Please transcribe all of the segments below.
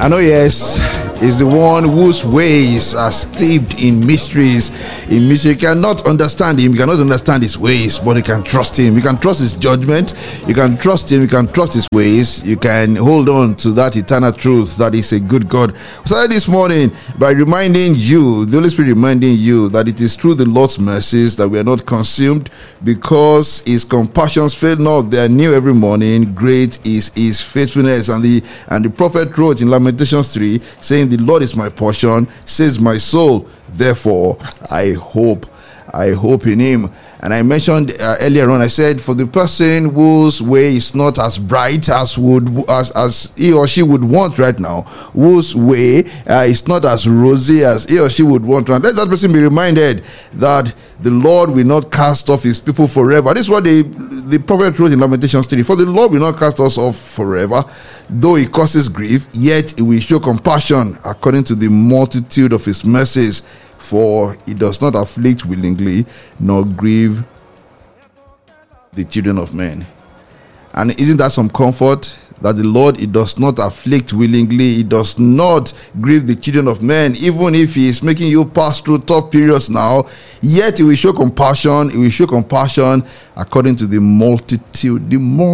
I know, yes, is the one whose ways are steeped in mysteries. In mystery, you cannot understand him, you cannot understand his ways, but you can trust him. You can trust his judgment, you can trust him, you can trust his ways, you can hold on to that eternal truth that is a good God. We started this morning by reminding you, the Holy Spirit reminding you that it is through the Lord's mercies that we are not consumed, because his compassions fail not, they are new every morning. Great is his faithfulness. And the prophet wrote in Lamentations 3, saying, "The Lord is my portion, says my soul, therefore I hope in him." And I mentioned earlier on, I said, for the person whose way is not as bright as he or she would want right now, whose way is not as rosy as he or she would want, let that person be reminded that the Lord will not cast off his people forever. This is what the prophet wrote in Lamentations 3. For the Lord will not cast us off forever, though he causes grief, yet he will show compassion according to the multitude of his mercies. For he does not afflict willingly, nor grieve the children of men. And isn't that some comfort? That the Lord, he does not afflict willingly, he does not grieve the children of men. Even if he is making you pass through tough periods now, yet he will show compassion. He will show compassion according to the multitude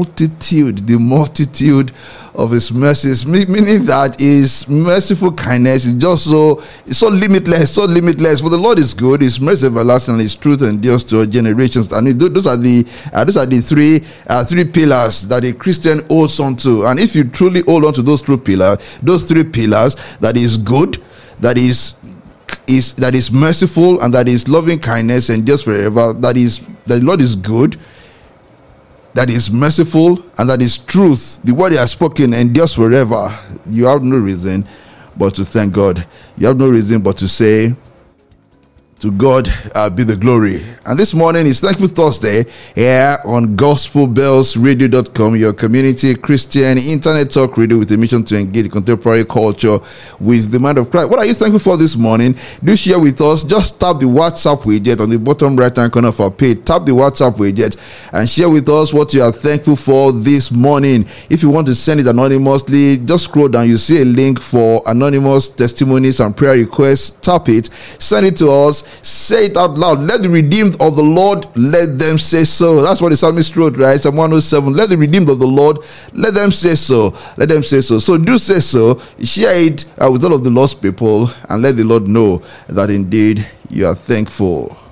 of his mercies. Meaning that his merciful kindness is just so limitless. For the Lord is good, his mercy is everlasting, and his truth endures to all generations. And those are the three pillars that a Christian holds on to. And if you truly hold on to those three pillars, that is good, that is merciful, and that is loving kindness and just forever, that the Lord is good, that is merciful, and that is truth, the word he has spoken endures forever, you have no reason but to thank God. You have no reason but to say, to God be the glory. And this morning is Thankful Thursday here on gospelbellsradio.com, your community Christian internet talk radio with a mission to engage contemporary culture with the mind of Christ. What are you thankful for this morning? Do share with us. Just tap the WhatsApp widget on the bottom right hand corner of our page. Tap the WhatsApp widget and share with us what you are thankful for this morning. If you want to send it anonymously, just scroll down. You see a link for anonymous testimonies and prayer requests. Tap it. Send it to us. Say it out loud. Let the redeemed of the Lord, let them say so. That's what the psalmist wrote, right? Psalm 107. Let the redeemed of the Lord, let them say so. Let them say so. So do say so. Share it with all of the lost people, and let the Lord know that indeed you are thankful.